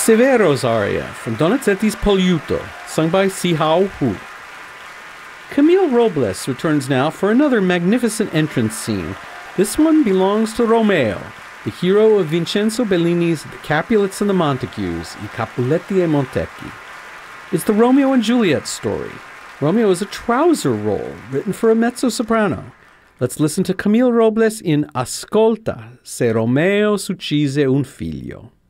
Severo's aria from Donizetti's Poliuto, sung by Si Hao Hu. Camille Robles returns now for another magnificent entrance scene. This one belongs to Romeo, the hero of Vincenzo Bellini's The Capulets and the Montagues, I Capuletti e Montecchi. It's the Romeo and Juliet story. Romeo is a trouser role written for a mezzo-soprano. Let's listen to Camille Robles in Ascolta, se Romeo s'uccise un figlio.